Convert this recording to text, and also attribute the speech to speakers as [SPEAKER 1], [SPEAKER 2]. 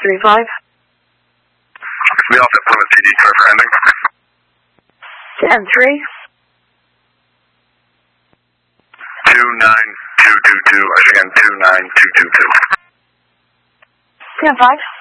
[SPEAKER 1] 3-5.
[SPEAKER 2] We also have Plymouth TD Trevor ending.
[SPEAKER 1] 10-3.
[SPEAKER 2] 29222. Again, 29222.
[SPEAKER 1] 10-5.